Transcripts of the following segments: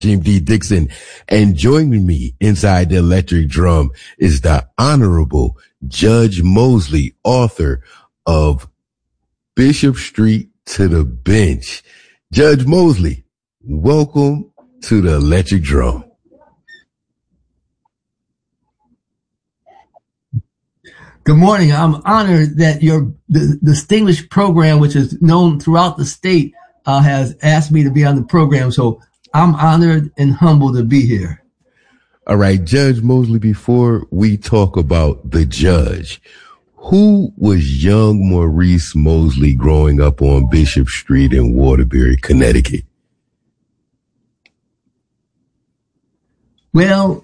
Jim D. Dixon, and joining me inside the electric drum is the Honorable Judge Mosley, author of Bishop Street to the Bench. Judge Mosley, welcome to the electric drum. Good morning. I'm honored that your distinguished program, which is known throughout the state, has asked me to be on the program. So I'm honored and humbled to be here. All right, Judge Mosley, before we talk about the judge, who was young Maurice Mosley growing up on Bishop Street in Waterbury, Connecticut? Well,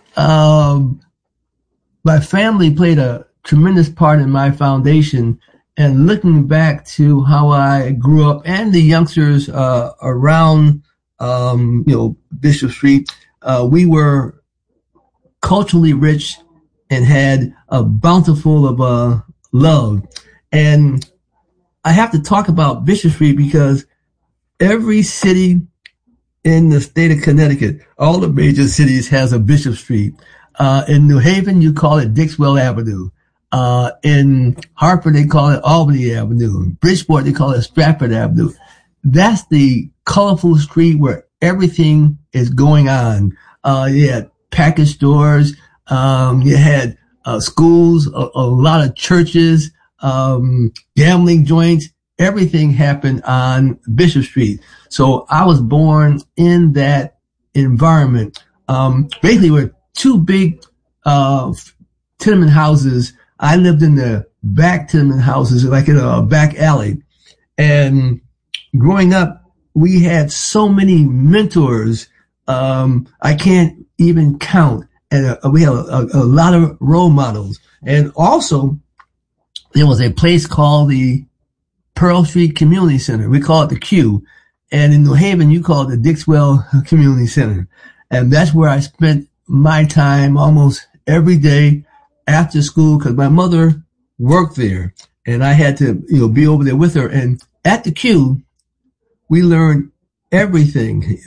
my family played a tremendous part in my foundation, and looking back to how I grew up and the youngsters around Bishop Street, we were culturally rich and had a bountiful of love. And I have to talk about Bishop Street because every city in the state of Connecticut, all the major cities, has a Bishop Street. In New Haven, you call it Dixwell Avenue. In Hartford, they call it Albany Avenue. In Bridgeport, they call it Stratford Avenue. That's the colorful street where everything is going on. You had package stores, you had schools, a lot of churches, gambling joints. Everything happened on Bishop Street. So I was born in that environment. Basically, we're two big tenement houses. I lived in the back tenement houses, like in a back alley. And growing up, we had so many mentors. I can't even count. And we had a lot of role models. And also, there was a place called the Pearl Street Community Center. We call it the Q. And in New Haven, you call it the Dixwell Community Center. And that's where I spent my time almost every day after school, because my mother worked there and I had to, be over there with her. And at the Q, we learned everything,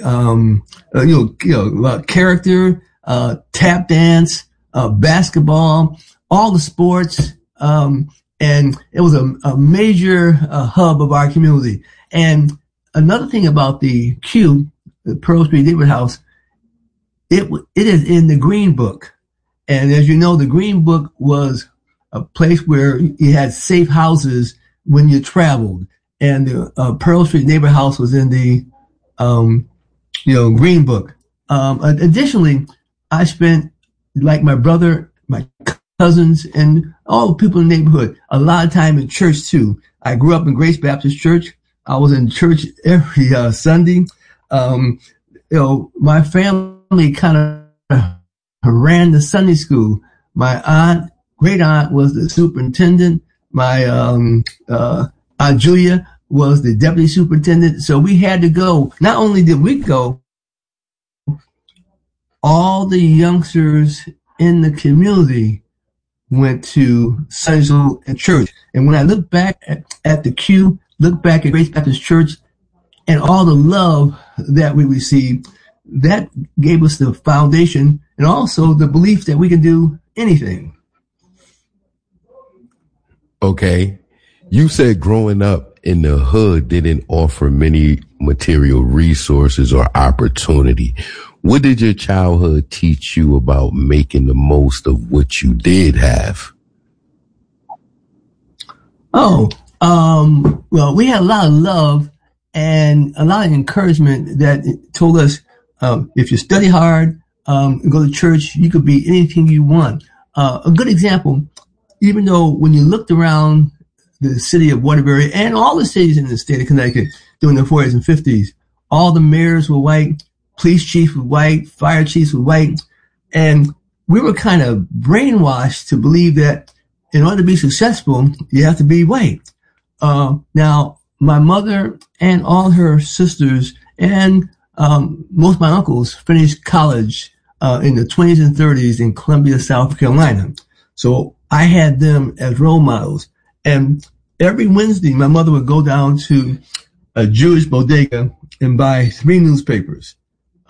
character, tap dance, basketball, all the sports. And it was a major hub of our community. And another thing about the Q, the Pearl Street Neighborhood House, it is in the Green Book. And as you know, the Green Book was a place where you had safe houses when you traveled. And the Pearl Street Neighborhood House was in the, Green Book. Additionally, I spent, like my brother, my cousins, and all the people in the neighborhood, a lot of time in church too. I grew up in Grace Baptist Church. I was in church every Sunday. My family kind of ran the Sunday school. My great aunt was the superintendent. My Aunt Julia was the deputy superintendent. So we had to go. Not only did we go, all the youngsters in the community went to Sunday school and church. And when I look back at the Q, look back at Grace Baptist Church and all the love that we received, that gave us the foundation and also the belief that we can do anything. Okay. You said growing up in the hood didn't offer many material resources or opportunity. What did your childhood teach you about making the most of what you did have? Well, we had a lot of love and a lot of encouragement that told us, if you study hard, go to church, you could be anything you want. A good example, even though when you looked around the city of Waterbury and all the cities in the state of Connecticut during the 40s and 50s, all the mayors were white, police chiefs were white, fire chiefs were white, and we were kind of brainwashed to believe that in order to be successful, you have to be white. Now, my mother and all her sisters and most of my uncles finished college in the 20s and 30s in Columbia, South Carolina. So I had them as role models. And every Wednesday, my mother would go down to a Jewish bodega and buy 3 newspapers.